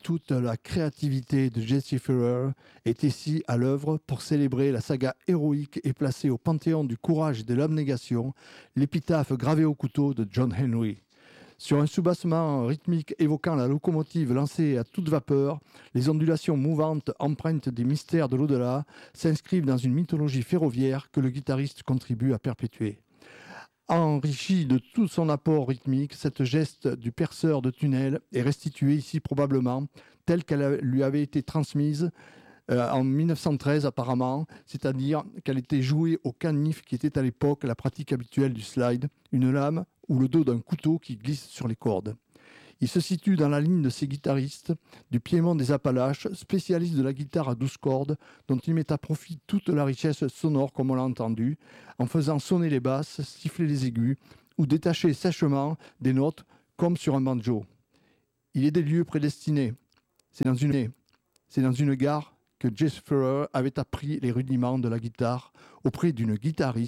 toute la créativité de Jesse Ferrer est ici à l'œuvre pour célébrer la saga héroïque et placer au panthéon du courage et de l'abnégation l'épitaphe gravée au couteau de John Henry. Sur un soubassement rythmique évoquant la locomotive lancée à toute vapeur, les ondulations mouvantes empreintes des mystères de l'au-delà s'inscrivent dans une mythologie ferroviaire que le guitariste contribue à perpétuer. Enrichi de tout son apport rythmique, cette geste du perceur de tunnel est restituée ici probablement telle qu'elle lui avait été transmise en 1913 apparemment, c'est-à-dire qu'elle était jouée au canif qui était à l'époque la pratique habituelle du slide, une lame ou le dos d'un couteau qui glisse sur les cordes. Il se situe dans la ligne de ces guitaristes du Piémont des Appalaches, spécialistes de la guitare à 12 cordes, dont il met à profit toute la richesse sonore comme on l'a entendu, en faisant sonner les basses, siffler les aigus ou détacher sèchement des notes comme sur un banjo. Il est des lieux prédestinés. C'est dans une gare que Jesse Ferrer avait appris les rudiments de la guitare auprès d'une guitariste